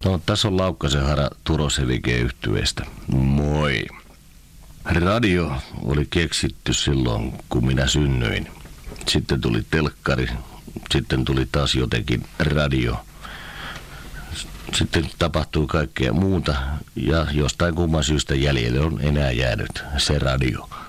No, tässä on Laukkasen Hara Turosevike-yhtyeestä. Moi. Radio oli keksitty silloin, kun minä synnyin. Sitten tuli telkkari, sitten tuli taas jotenkin radio. Sitten tapahtui kaikkea muuta ja jostain kumman syystä jäljelle on enää jäänyt se radio.